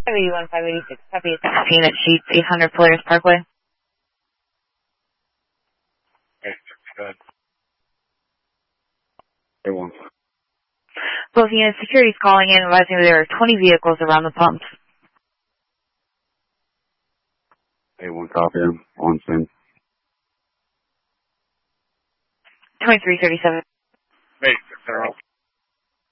581, 586, copy at 16 at Sheets, 800 Polaris Parkway. Okay, good. A1. Both units, security's calling in, advising there are 20 vehicles around the pumps. A1 copy, on scene. 2337. Hey, 6-0.